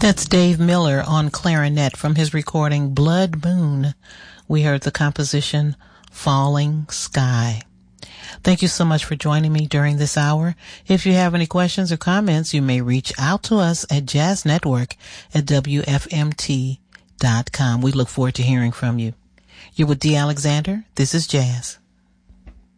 That's Dave Miller on clarinet from his recording Blood Moon. We heard the composition Falling Sky. Thank you so much for joining me during this hour. If you have any questions or comments, you may reach out to us at jazznetwork@wfmt.com. We look forward to hearing from you. You're with Dee Alexander. This is Jazz.